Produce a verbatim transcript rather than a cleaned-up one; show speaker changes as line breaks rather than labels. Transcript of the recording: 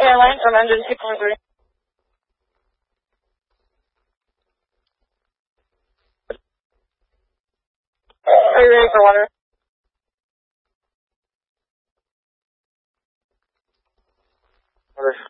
Airlines, Orlando two four three. Are you ready for water? Water.